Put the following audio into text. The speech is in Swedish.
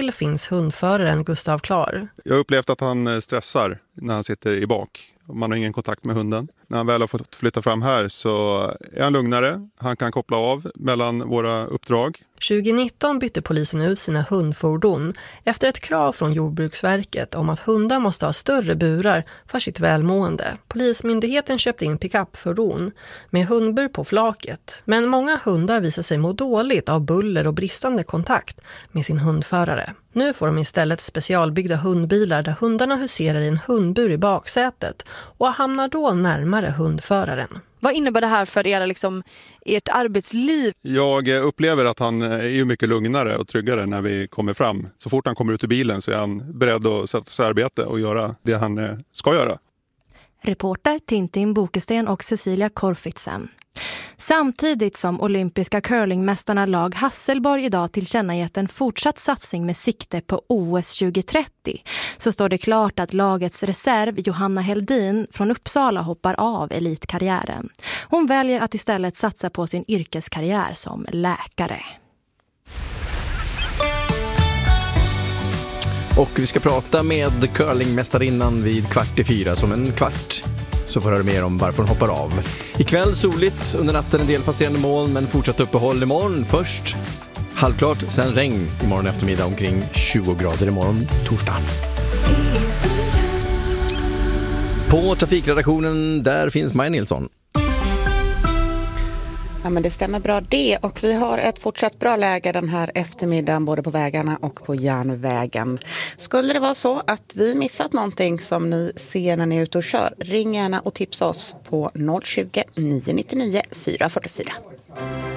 till finns hundföraren Gustav Klar. Jag har upplevt att han stressar när han sitter i bak. Man har ingen kontakt med hunden. När han väl har fått flytta fram här så är han lugnare. Han kan koppla av mellan våra uppdrag. 2019 bytte polisen ut sina hundfordon efter ett krav från Jordbruksverket om att hundar måste ha större burar för sitt välmående. Polismyndigheten köpte in pickupfordon med hundbur på flaket. Men många hundar visar sig må dåligt av buller och bristande kontakt med sin hundförare. Nu får de istället specialbyggda hundbilar där hundarna huserar i en hundbur i baksätet och hamnar då närmare hundföraren. Vad innebär det här för ert arbetsliv? Jag upplever att han är ju mycket lugnare och tryggare när vi kommer fram. Så fort han kommer ut ur bilen så är han beredd att sätta sig i arbete och göra det han ska göra. Reporter Tintin Bokesten och Cecilia Korfitsen. Samtidigt som olympiska curlingmästarna lag Hasselborg idag tillkännagett en fortsatt satsning med sikte på OS 2030 så står det klart att lagets reserv Johanna Heldin från Uppsala hoppar av elitkarriären. Hon väljer att istället satsa på sin yrkeskarriär som läkare. Och vi ska prata med curlingmästarinnan vid 3:15 som en kvart. Så får höra mer om varför hon hoppar av. Ikväll soligt, under natten en del passerande moln men fortsatt uppehåll imorgon. Först halvklart, sen regn imorgon eftermiddag omkring 20 grader imorgon torsdag. På trafikredaktionen där finns Maja Nilsson. Ja, men det stämmer bra det, och vi har ett fortsatt bra läge den här eftermiddagen både på vägarna och på järnvägen. Skulle det vara så att vi missat någonting som ni ser när ni är ute och kör, ring gärna och tipsa oss på 020 999 444.